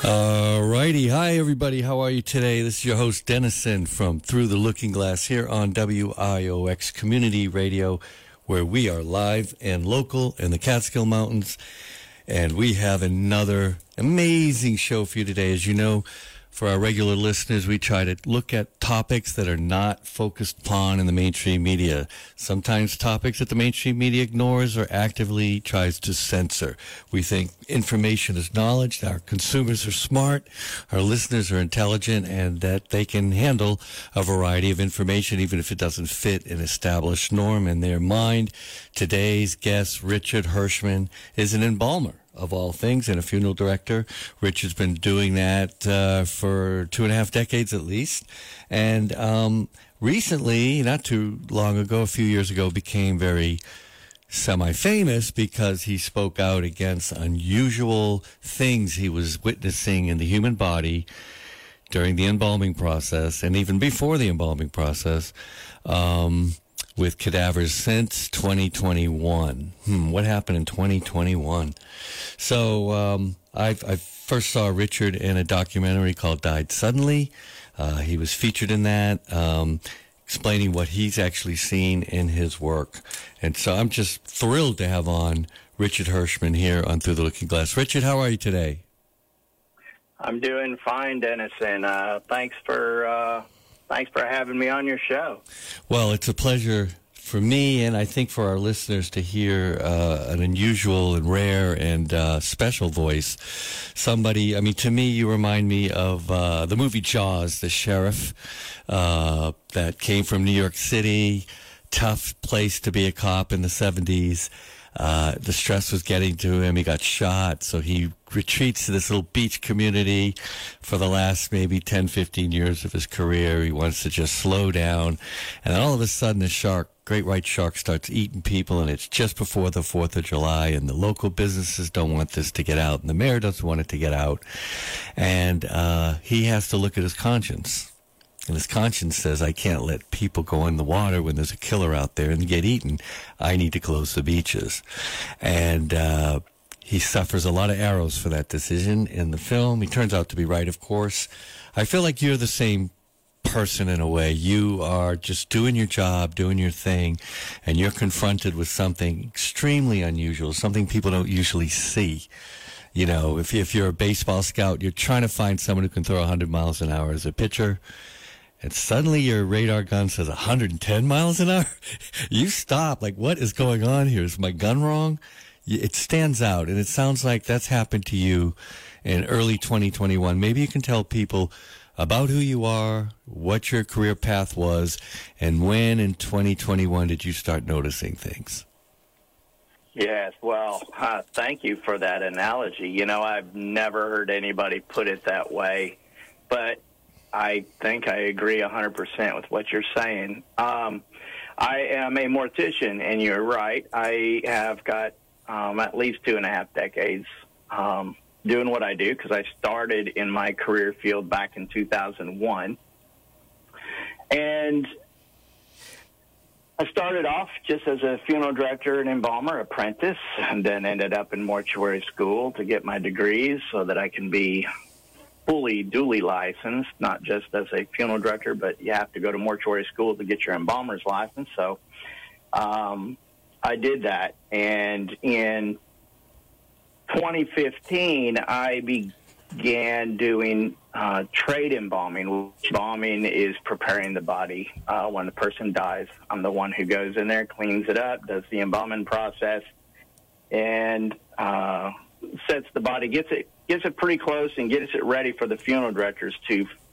All righty. Hi, everybody. How are you today? This is your host, Dennison, from Through the Looking Glass here on WIOX Community Radio, where we are live and local in the Catskill Mountains. And we have another amazing show for you today. As you know, for our regular listeners, we try to look at topics that are not focused upon in the mainstream media. Sometimes topics that the mainstream media ignores or actively tries to censor. We think information is knowledge, our consumers are smart, our listeners are intelligent, and that they can handle a variety of information, even if it doesn't fit an established norm in their mind. Today's guest, Richard Hirschman, is an embalmer, of all things, and a funeral director. Richard's been doing that for 2.5 decades at least. And recently, not too long ago, a few years ago, became very semi-famous because he spoke out against unusual things he was witnessing in the human body during the embalming process, and even before the embalming process, with cadavers since 2021. What happened in 2021? So I first saw Richard in a documentary called Died Suddenly. He was featured in that, explaining what he's actually seen in his work. And so I'm just thrilled to have on Richard Hirschman here on Through the Looking Glass. Richard, how are you today? I'm doing fine, Dennison. Thanks for having me on your show. Well, it's a pleasure for me, and I think for our listeners, to hear an unusual and rare and special voice. Somebody, I mean, to me, you remind me of the movie Jaws, the sheriff that came from New York City, tough place to be a cop in the 70s. The stress was getting to him. He got shot, so he retreats to this little beach community for the last maybe 10, 15 years of his career. He wants to just slow down. And then all of a sudden, a shark, great white shark, starts eating people, and it's just before the 4th of July, and the local businesses don't want this to get out, and the mayor doesn't want it to get out. And he has to look at his conscience. And his conscience says, I can't let people go in the water when there's a killer out there and get eaten. I need to close the beaches. And he suffers a lot of arrows for that decision in the film. He turns out to be right, of course. I feel like you're the same person in a way. You are just doing your job, doing your thing, and you're confronted with something extremely unusual, something people don't usually see. You know, if you're a baseball scout, you're trying to find someone who can throw 100 miles an hour as a pitcher, and suddenly your radar gun says 110 miles an hour. You stop. Like, what is going on here? Is my gun wrong? It stands out, and it sounds like that's happened to you in early 2021. Maybe you can tell people about who you are, what your career path was, and when in 2021 did you start noticing things? Yes, well, thank you for that analogy. You know, I've never heard anybody put it that way, but I think I agree 100% with what you're saying. I am a mortician, and you're right. I have got at least 2.5 decades doing what I do, because I started in my career field back in 2001. And I started off just as a funeral director and embalmer apprentice, and then ended up in mortuary school to get my degrees so that I can be fully duly licensed, not just as a funeral director, but you have to go to mortuary school to get your embalmer's license. So I did that. And in 2015, I began doing trade embalming. Embalming is preparing the body when the person dies. I'm the one who goes in there, cleans it up, does the embalming process, and sets the body, gets it pretty close, and gets it ready for the funeral directors to